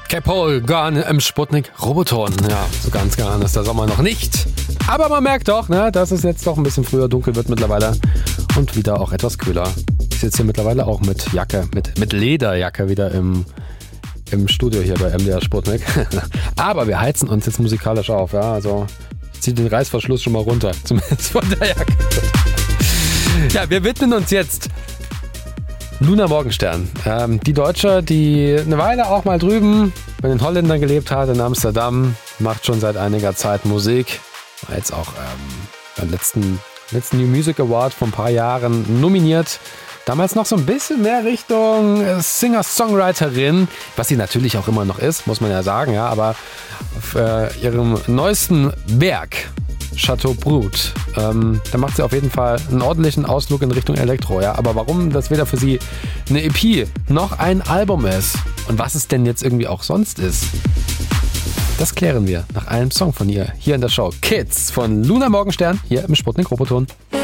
K-Paul Gone im Sputnik Roboton. Ja, so ganz geahnt ist der Sommer noch nicht. Aber man merkt doch, ne, dass es jetzt doch ein bisschen früher dunkel wird mittlerweile und wieder auch etwas kühler. Ich sitze hier mittlerweile auch mit Jacke, mit Lederjacke wieder im Studio hier bei MDR Sputnik. Aber wir heizen uns jetzt musikalisch auf, ja, also zieht den Reißverschluss schon mal runter, zumindest von der Jacke. Ja, wir widmen uns jetzt Luna Morgenstern. Die Deutsche, die eine Weile auch mal drüben bei den Holländern gelebt hat, in Amsterdam, macht schon seit einiger Zeit Musik. War jetzt auch beim letzten New Music Award vor ein paar Jahren nominiert. Damals noch so ein bisschen mehr Richtung Singer-Songwriterin, was sie natürlich auch immer noch ist, muss man ja sagen, ja, aber auf ihrem neuesten Werk, Chateau Brut, da macht sie auf jeden Fall einen ordentlichen Ausflug in Richtung Elektro, ja, aber warum das weder für sie eine EP noch ein Album ist und was es denn jetzt irgendwie auch sonst ist, das klären wir nach einem Song von ihr hier in der Show. Kids von Luna Morgenstern hier im Sputnik Roboton.